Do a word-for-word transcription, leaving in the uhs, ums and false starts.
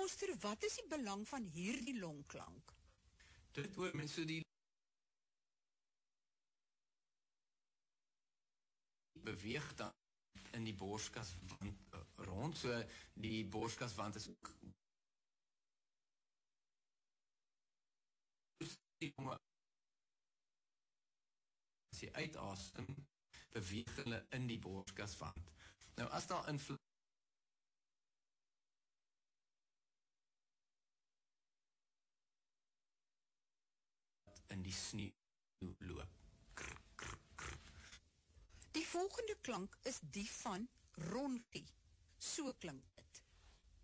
Koster, wat is die belang van hierdie longklank? Dit hoor mens so die beweeg dan in die borskaswand rond, so die borskaswand is ook die jonge as jy uitasem, beweeg hulle in die borskaswand. Nou as daar invloed in die sneeuw loop. Krr, krr, krr. Die volgende klank is die van ronkie. So klink